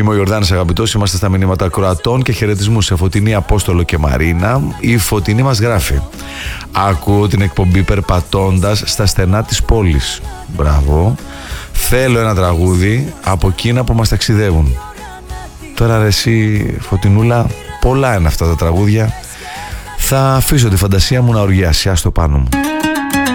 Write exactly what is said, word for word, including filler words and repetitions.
Είμαι ο Ιορδάνης αγαπητός, είμαστε στα μηνύματα Κροατών και χαιρετισμού σε Φωτεινή, Απόστολο και Μαρίνα. Η Φωτεινή μας γράφει: ακούω την εκπομπή περπατώντας στα στενά της πόλης. Μπράβο. Θέλω ένα τραγούδι από εκείνα που μας ταξιδεύουν. Τώρα ρε εσύ Φωτεινούλα, πολλά είναι αυτά τα τραγούδια. Θα αφήσω τη φαντασία μου να οργιάσει, άστο πάνω μου.